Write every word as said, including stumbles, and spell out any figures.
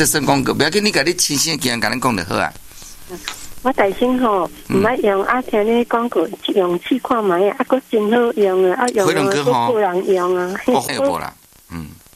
这算广告，不要紧，你家你亲身经验，甲咱讲就好啊。 我大声吼，唔捌用啊，听你广告用试看卖啊，啊，佫真好用啊，啊用啊，佫有人用啊。 哦，有无啦？